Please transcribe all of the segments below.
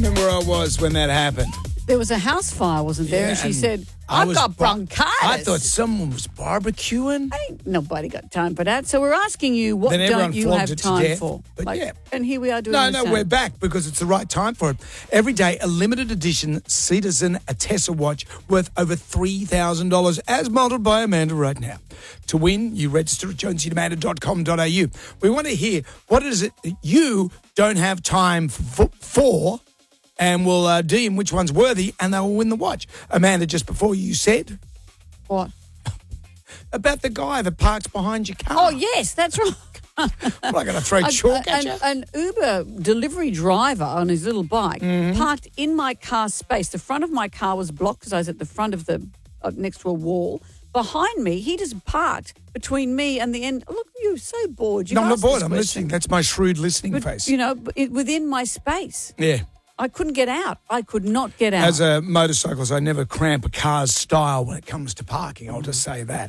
remember where I was when that happened. There was a house fire, wasn't there? Yeah, and she and said, I I've was got bronchitis. I thought someone was barbecuing. Ain't nobody got time for that. So we're asking you, what Then everyone don't you flogged have it to time death. for? But yeah. And here we are doing No, the same. we're back because it's the right time for it. Every day, a limited edition Citizen Atessa watch worth over $3,000, as modelled by Amanda right now. To win, you register at jonesyandamanda.com.au. We want to hear what is it that you don't have time for, and we'll deem which one's worthy, and they will win the watch. Amanda, just before you said What? about the guy that parks behind your car. Oh, yes, that's right. I'm not going to throw chalk at you. An Uber delivery driver on his little bike parked in my car space. The front of my car was blocked because I was at the front of the next to a wall. Behind me, he just parked between me and the end. Look, you're so bored. No, I'm not bored. I'm listening. That's my shrewd listening face. You know, within my space. Yeah. I couldn't get out. I could not get out. As a motorcyclist, I never cramp a car's style when it comes to parking. I'll just say that.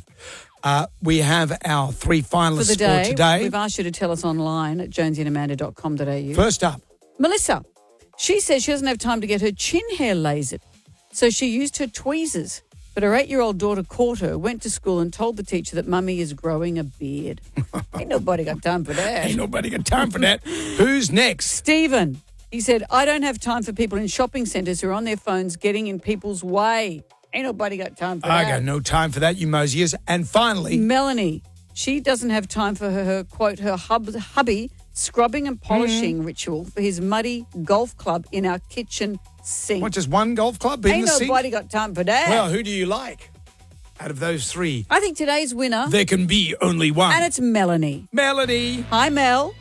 We have our three finalists for today. We've asked you to tell us online at jonesyandamanda.com.au. First up, Melissa. She says she doesn't have time to get her chin hair lasered, so she used her tweezers. But her 8-year-old daughter caught her, went to school and told the teacher that Mummy is growing a beard. Ain't nobody got time for that. Ain't nobody got time for that. Who's next? Stephen. He said, I don't have time for people in shopping centres who are on their phones getting in people's way. Ain't nobody got time for that. I got no time for that, you mosiers. And finally, Melanie. She doesn't have time for her quote, her hubby scrubbing and polishing ritual for his muddy golf club in our kitchen sink. what, just one golf club in Ain't the sink? nobody got time for that. Well, who do you like out of those three? I think today's winner, There can be only one. and it's Melanie. Melanie. Hi, Mel.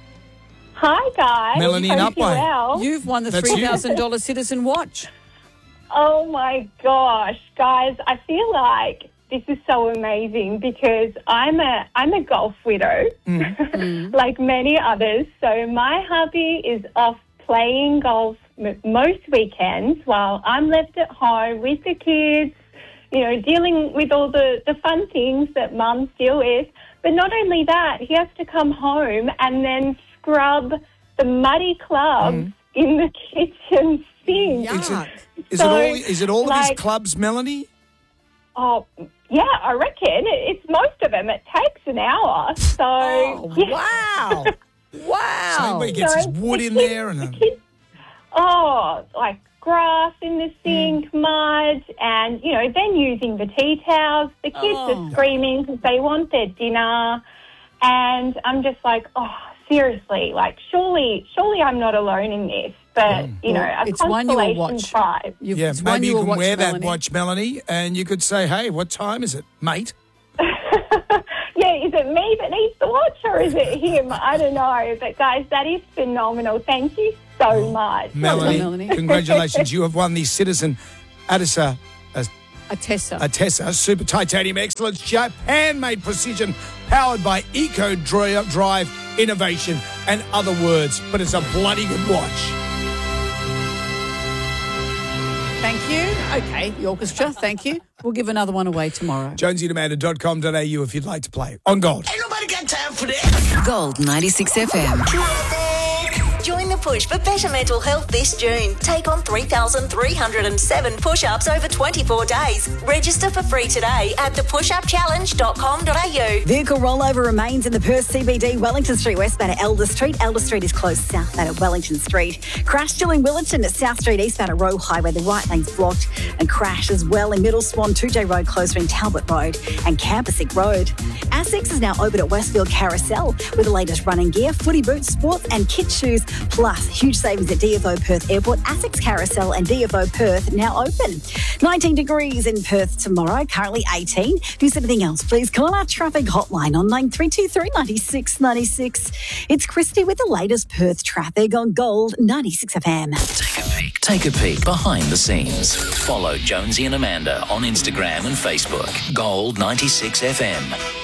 Hi, guys. Melanie in Hope you're Upway. well. You've won the That's you. $3,000 Citizen watch. Oh, my gosh. Guys, I feel like this is so amazing because I'm a golf widow, like many others. So my hubby is off playing golf most weekends while I'm left at home with the kids, you know, dealing with all the fun things that mums deal with. But not only that, he has to come home and then scrub the muddy clubs in the kitchen sink. Yuck. Is it all of his like- clubs, Melanie? Oh, yeah, I reckon. It's most of them. It takes an hour. So, Oh, yeah. wow. Wow. So he gets his wood in there and like grass in the sink, mud, and, you know, then using the tea towels. The kids are screaming because they want their dinner. And I'm just like, oh, seriously, like, surely I'm not alone in this. But, you know, a it's one you will constellation watch. tribe. yeah, It's one maybe you will can watch, wear that Melanie. watch, Melanie, and you could say, hey, what time is it, mate? Yeah, is it me that needs to watch or is it him? I don't know. But, guys, that is phenomenal. Thank you so much. Melanie, Melanie. congratulations. You have won the Citizen Atessa Atessa. Super Titanium Excellence Japan-made precision powered by Eco Drive Innovation and other words. But it's a bloody good watch. Thank you. Okay, the orchestra, thank you. We'll give another one away tomorrow. jonesyandamanda.com.au if you'd like to play. On Gold. Ain't nobody got time for that. Gold 96 FM. Join the push for better mental health this June. Take on 3,307 push-ups over 24 days. Register for free today at thepushupchallenge.com.au. Vehicle rollover remains in the Perth CBD, Wellington Street westbound at Elder Street. Elder Street is closed southbound at Wellington Street. Crash still in Willetton at South Street eastbound at Roe Highway. The right lane's blocked. And crash as well in Middle Swan, 2J Road closed between Talbot Road and Campasic Road. ASICS is now open at Westfield Carousel with the latest running gear, footy boots, sports and kids shoes, plus huge savings at DFO Perth Airport, ASICS Carousel and DFO Perth now open. 19 degrees in Perth tomorrow, currently 18. If there's anything else, please call our traffic hotline on 9323 96 96. It's Christy with the latest Perth traffic on Gold 96 FM. Take a peek behind the scenes. Follow Jonesy and Amanda on Instagram and Facebook. Gold 96 FM.